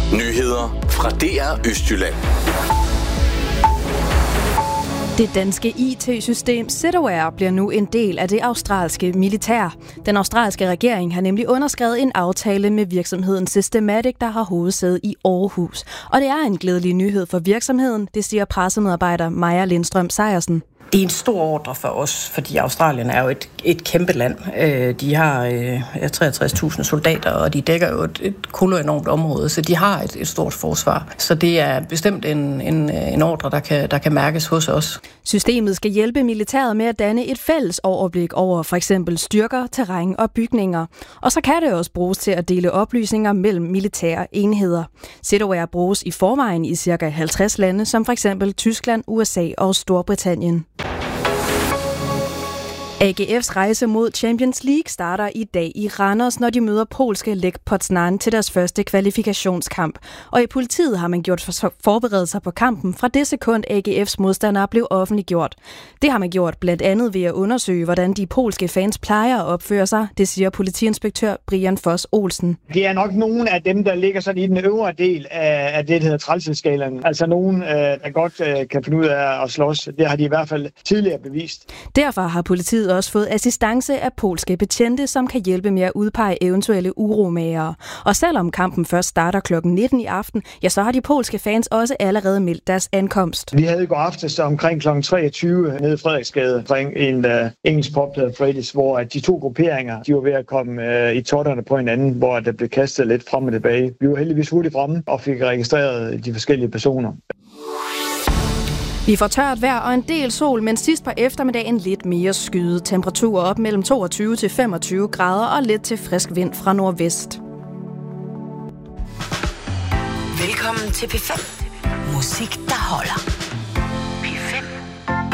Nyheder fra DR Østjylland. Det danske IT-system Cetaware bliver nu en del af det australske militær. Den australske regering har nemlig underskrevet en aftale med virksomheden Systematic, der har hovedsæde i Aarhus. Og det er en glædelig nyhed for virksomheden, det siger pressemedarbejder Maja Lindstrøm Sejersen. Det er en stor ordre for os, fordi Australien er jo et kæmpe land. De har 63.000 soldater, og de dækker jo et koloenormt område, så de har et stort forsvar. Så det er bestemt en ordre, der kan mærkes hos os. Systemet skal hjælpe militæret med at danne et fælles overblik over for eksempel styrker, terræn og bygninger. Og så kan det også bruges til at dele oplysninger mellem militære enheder. Cetaware bruges i forvejen i ca. 50 lande, som for eksempel Tyskland, USA og Storbritannien. AGF's rejse mod Champions League starter i dag i Randers, når de møder polske Lech Poznań til deres første kvalifikationskamp. Og i politiet har man forberedt sig på kampen fra det sekund AGF's modstandere blev offentliggjort. Det har man gjort blandt andet ved at undersøge, hvordan de polske fans plejer at opføre sig, det siger politiinspektør Brian Foss Olsen. Det er nok nogle af dem, der ligger sådan i den øvre del af det, der hedder trælshedsskalaen. Altså nogen, der godt kan finde ud af at slås. Det har de i hvert fald tidligere bevist. Derfor har politiet også fået assistance af polske betjente, som kan hjælpe med at udpege eventuelle uromagere. Og selvom kampen først starter kl. 19 i aften, ja, så har de polske fans også allerede meldt deres ankomst. Vi havde i går aftes omkring kl. 23 nede i Frederiksgade omkring en engelsk pop, der hedder Freddy's, hvor de to grupperinger de var ved at komme i totterne på hinanden, hvor der blev kastet lidt frem og tilbage. Vi var heldigvis hurtigt fremme og fik registreret de forskellige personer. Vi får tørt vejr og en del sol, men sidst på eftermiddagen lidt mere skyde. Temperaturer op mellem 22 til 25 grader og lidt til frisk vind fra nordvest. Velkommen til P5. Musik, der holder.